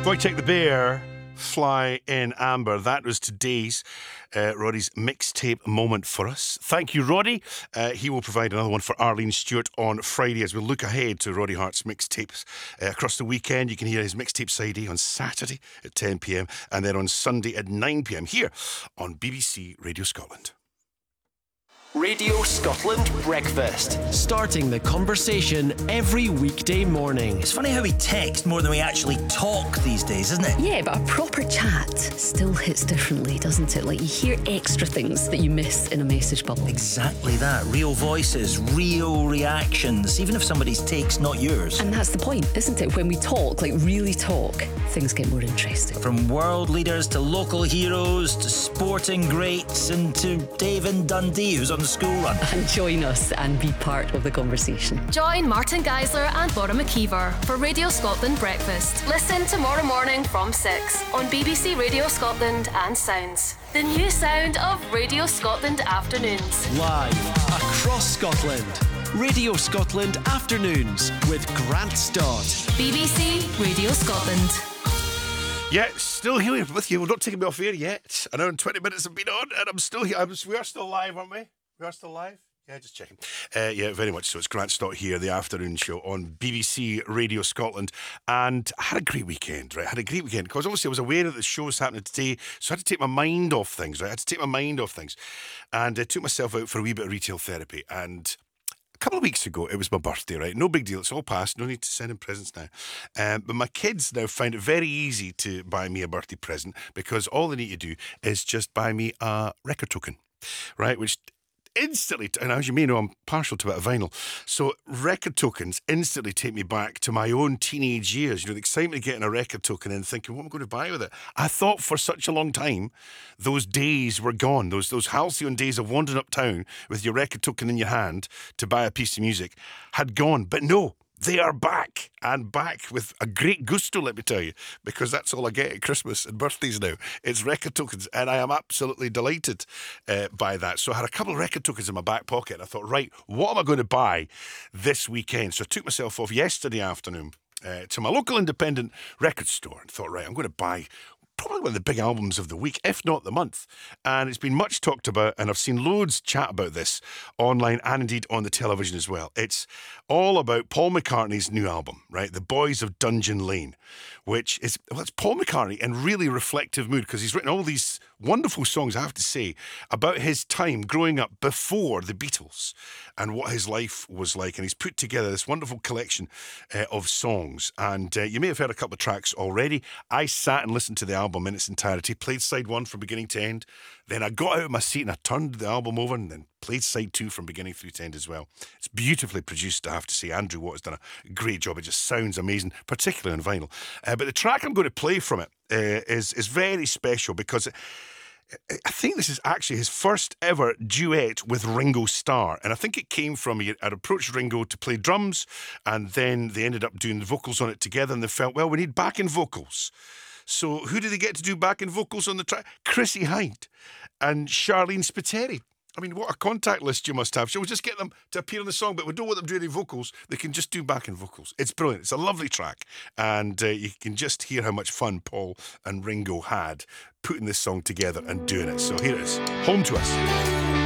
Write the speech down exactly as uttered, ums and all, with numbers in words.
Wojciech the Bear, Fly in Amber. That was today's uh, Roddy's mixtape moment for us. Thank you, Roddy. Uh, he will provide another one for Arlene Stewart on Friday as we look ahead to Roddy Hart's mixtapes uh, across the weekend. You can hear his mixtape side A on Saturday at ten p.m. and then on Sunday at nine p.m. here on B B C Radio Scotland. Radio Scotland Breakfast. Starting the conversation every weekday morning. It's funny how we text more than we actually talk these days, isn't it? Yeah, but a proper chat still hits differently, doesn't it? Like, you hear extra things that you miss in a message bubble. Exactly that. Real voices, real reactions, even if somebody's take's not yours. And that's the point, isn't it? When we talk, like really talk, things get more interesting. From world leaders to local heroes to sporting greats and to Dave in Dundee, who's on the school run. And join us and be part of the conversation. Join Martin Geisler and Bora McKeever for Radio Scotland Breakfast. Listen tomorrow morning from six on B B C Radio Scotland and Sounds. The new sound of Radio Scotland Afternoons. Live across Scotland. Radio Scotland Afternoons with Grant Stott. B B C Radio Scotland. Yeah, still here with you. We're not taking me off air yet. An hour and twenty minutes have been on, and I'm still here. I'm, we are still live, aren't we? We are still live? Yeah, just checking. Uh, yeah, very much so. It's Grant Stott here, the afternoon show on B B C Radio Scotland. And I had a great weekend, right? I had a great weekend because obviously I was aware that the show was happening today, so I had to take my mind off things, right? I had to take my mind off things. And I took myself out for a wee bit of retail therapy. And a couple of weeks ago, it was my birthday, right? No big deal. It's all past. No need to send in presents now. Um, but my kids now find it very easy to buy me a birthday present because all they need to do is just buy me a record token, right? Which instantly, and as you may know, I'm partial to a bit of vinyl. So record tokens instantly take me back to my own teenage years. You know, the excitement of getting a record token and thinking, what am I going to buy with it? I thought for such a long time, those days were gone. Those those halcyon days of wandering uptown with your record token in your hand to buy a piece of music had gone. But no, they are back, and back with a great gusto, let me tell you, because that's all I get at Christmas and birthdays now. It's record tokens, and I am absolutely delighted uh, by that. So I had a couple of record tokens in my back pocket, and I thought, right, what am I going to buy this weekend? So I took myself off yesterday afternoon uh, to my local independent record store and thought, right, I'm going to buy probably one of the big albums of the week, if not the month. And it's been much talked about, and I've seen loads chat about this online and indeed on the television as well. It's all about Paul McCartney's new album, right? The Boys of Dungeon Lane, which is, well, it's Paul McCartney in really reflective mood because he's written all these wonderful songs, I have to say, about his time growing up before the Beatles and what his life was like. And he's put together this wonderful collection uh, of songs. And uh, you may have heard a couple of tracks already. I sat and listened to the album in its entirety, played side one from beginning to end. Then I got out of my seat and I turned the album over and then played side two from beginning through to end as well. It's beautifully produced, I have to say. Andrew Watt has done a great job. It just sounds amazing, particularly on vinyl. Uh, but the track I'm going to play from it uh, is, is very special because it, I think this is actually his first ever duet with Ringo Starr. And I think it came from, he had approached Ringo to play drums, and then they ended up doing the vocals on it together, and they felt, well, we need backing vocals. So who did they get to do backing vocals on the track? Chrissie Hynde and Charlene Spiteri. I mean, what a contact list you must have. Shall we just get them to appear on the song, but we don't want them to do any vocals. They can just do backing vocals. It's brilliant. It's a lovely track. And uh, you can just hear how much fun Paul and Ringo had putting this song together and doing it. So here it is. Home to Us.